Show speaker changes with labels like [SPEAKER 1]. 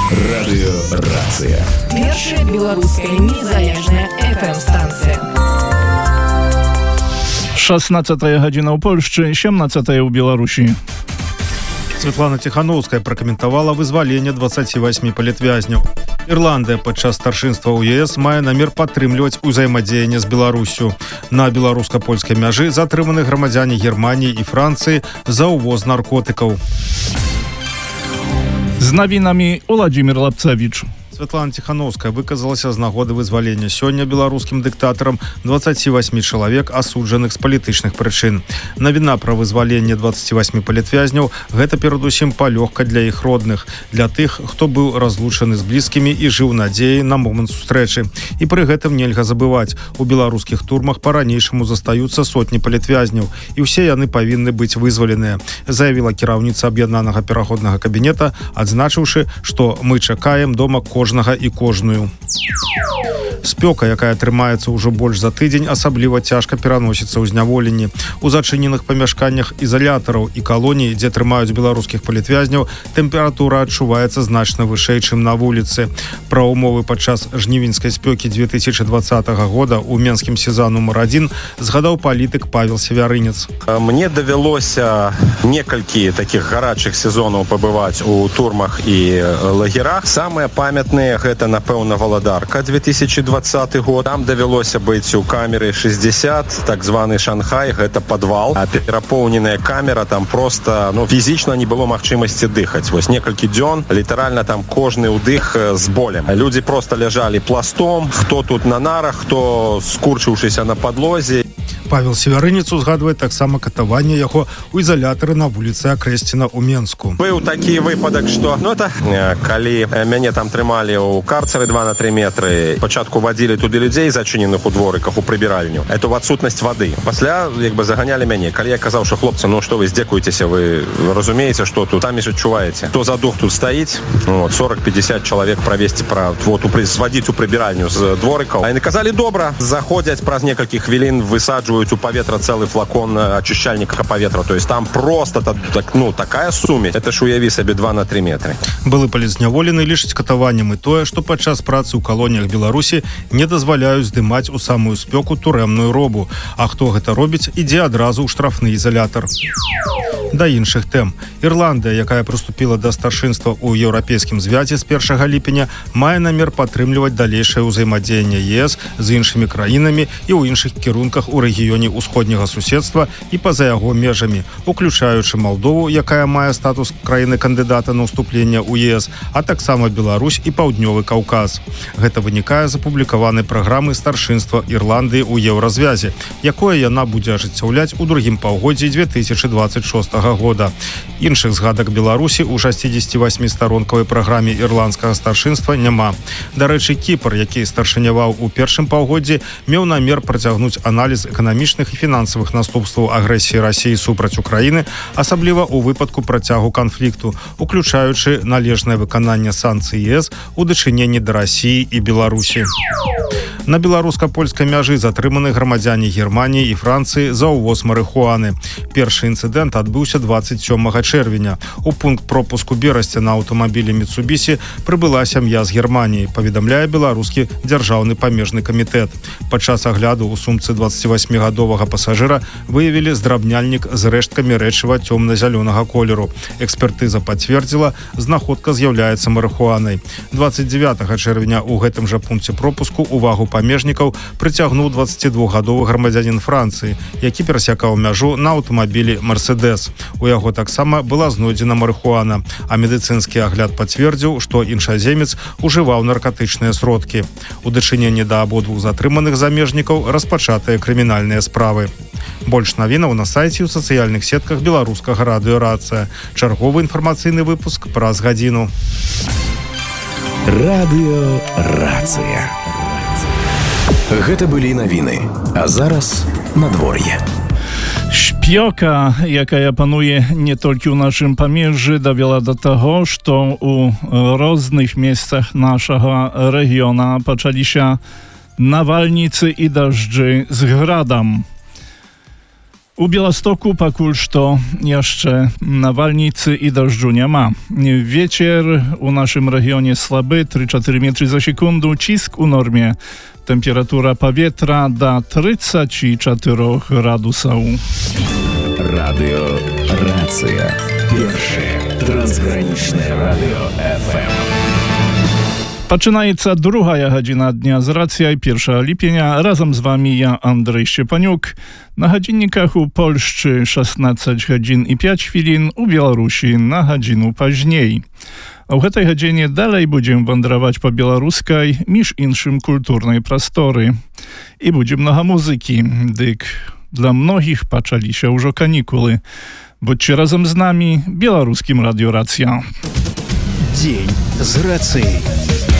[SPEAKER 1] Радыёрацыя.
[SPEAKER 2] Першая беларуская незалежная FM-станцыя.
[SPEAKER 3] 16 гадзіна ў Польшчы, 17 ў Беларусі.
[SPEAKER 4] Светлана Тихановская пракаментавала вызваленне 28 палітвязняў. Ірландыя падчас старшынства ў ЕС мае намер падтрымліваць узаемадзеянне з Беларусю. На беларуска-польскай мяжы затрыманы грамадзяне Германіі і Францыі за ўвоз наркотыкаў.
[SPEAKER 3] З навінамі Уладзімір Лапцевіч.
[SPEAKER 4] Светлана Тихановская выказалася з нагоды вызвалення сёння беларускім дыктатарам 28 чалавек, асуджаных з палітычных прычын. Навіна пра вызваленне 28 палітвязняў – гэта перадусім палёгка для іх родных, для тых, хто быў разлучаны з блізкімі і жыў надзеяй на момант сустрэчы. І пры гэтым нельга забываць, у беларускіх турмах па-ранейшаму застаюцца сотні палітвязняў, і ўсе яны павінны быць вызваленыя, заявіла кіраўніца аб'яднанага пераходнага кабінета, адзначыўшы, што мы чакаем дома кожнага і кожную. Спёка, якая трымаецца ўжо больш за тыдзень, асабліва цяжка пераносіцца ў зняволенні. У зачыненых памяшканнях ізалятараў і калоній, дзе трымаюць беларускіх палітвязняў, тэмпература адчуваецца значна вышэй, чым на вуліцы. Пра ўмовы падчас жнівеньскай спёкі 2020 года ў менскім СІЗА нумар 1 згадаў палітык Павел Севярынец.
[SPEAKER 5] Мне давялося некалькі такіх гарачых сезонаў пабываць у турмах і лагерах. Самыя памятныя гэта, напэўна, Валадарка 2020 год. Там давялося быць у камеры 60, так званы Шанхай, гэта падвал. А перапоўненая камера, там просто, фізічна не было магчымасці дыхаць. Вось некалькі дзён, літаральна там кожны ўдых з болем. Людзі просто ляжалі пластом, хто тут на нарах, хто скурчыўшыся на падлозе.
[SPEAKER 4] Павел Севярынец узгадвае таксама катаванне яго ў ізалятары на вуліцы Акрэсціна ў Менску.
[SPEAKER 5] Быў такі выпадак, што калі мяне там трымалі ў карцеры 2 на 3 метры, пачатку вадзілі туды людзей, зачыненых у дворыках, у прыбіральню. Это в адсутнасць вады. Пасля заганялі мяне. Калі я казаў, што хлопцы, што вы здзекуецеся, вы разумееце, што тут самі ж адчуваеце. Хто за дух тут стаіць, 40-50 чалавек правесці, звадзіць у прыбіральню з дворыкаў. А яны казалі, добра, заходзяць праз некалькі хвілін, высаджваюць у паветра цэлы флакон ачышчальніка паветра. То есть там просто такая сумесь. Это ж уяві сабе 2 на 3 метры.
[SPEAKER 4] Былы палізняволены лічыць катаваннем і тое, што падчас працы ў калоніях Беларусі не дазваляюць здымаць у самую спёку турэмную робу. А хто гэта робіць, ідзе адразу ў штрафны ізалятар. Да іншых тэм. Ірландыя, якая прыступіла да старшынства ў еўрапейскім звязе з 1 ліпеня, мае намер падтрымліваць далейшае ўзаемадзеянне ЕС з іншымі краінамі і ў іншых кірунках у рэгіёне ўсходняга суседства і па-за яго межамі, уключаючы Малдову, якая мае статус краіны-кандыдата на ўступленне ў ЕС, а таксама Беларусь і Паўднёвы Каўказ. Гэта вынікае з апублікаванай праграмы старшынства Ірландыі ў еўразвязе, якое яна будзе ажыццяўляць у другім паўгоддзі 2026 года. Іншых згадак Беларусі ў 68-старонкавай праграме ірландскага старшынства няма. Дарэчы, Кіпр, які старшыняваў у першым паўгоддзі, меў намер працягнуць аналіз эканамічных і фінансавых наступстваў агрэсіі Расіі супраць Украіны, асабліва ў выпадку працягу канфлікту, уключаючы належнае выкананне санкцый ЕС у дачыненні да Расіі і Беларусі. На беларуска-польскай мяжы затрыманы грамадзяне Германіі і Францыі за ўвоз марыхуаны. Першы інцыдэнт адбыўся 27 чэрвеня. У пункт пропуску Берасця на аўтамабілі Міцубісі прыбыла сям'я з Германіі, паведамляе беларускі дзяржаўны памежны камітэт. Падчас агляду ў сумцы 28-гадовага пасажыра выявілі здрабняльнік з рэшткамі рэчыва цёмна-зялёнага колеру. Экспертыза пацвердзіла, знаходка з'яўляецца марыхуанай. 29 чэрвеня ў гэтым жа пункце пропуску увагу памежнікаў прыцягнуў 22-гадовы грамадзянін Францыі, які перасякаў мяжу на аўтамабілі «Мерседес». У яго таксама была знойдзена марыхуана, а медыцынскі агляд пацвердзіў, што іншаземец ужываў наркатычныя сродкі. У дачыненні да абодвух затрыманых замежнікаў распачатыя крымінальныя справы. Больш навінаў на сайце і ў сацыяльных сетках беларускага радыёрацыя. Чарговы інфармацыйны выпуск праз гадзіну.
[SPEAKER 1] Радыёрацыя. Гэта былі навіны, а зараз надвор'е.
[SPEAKER 3] Шпёка, якая пануе не толькі ў нашым памежжы, давяла да таго, што ў розных месцах нашага рэгіёна пачаліся навальніцы і дажджы з градам. У Białegostoku пакуль што яшчэ навальніцы і дажджу няма. Вецер у нашым рэгіёне слабы, 3-4 метры за секунду, ціск у норме. Тэмпература паветра да 34 градусаў.
[SPEAKER 1] Радыё Рацыя. Першае трансгранічнае радыё FM.
[SPEAKER 3] Пачынаецца другая гадзіна дня з рацыяй 1 ліпеня. Разам з вами я, Андрей Szczepaniuk. На гадзінніках у Польшчы 16 гадзін і 5 хвілін, у Беларусі на гадзіну пазней. А ў гэтай гадзіне далей будзем вандраваць па беларускай, між іншым культурнай прасторы. І будзе многа музыкі, дык для многіх пачаліся ўжо канікулы. Будьце разам з намі, беларускім радыё Рацыя.
[SPEAKER 6] Дзень з рацыяй.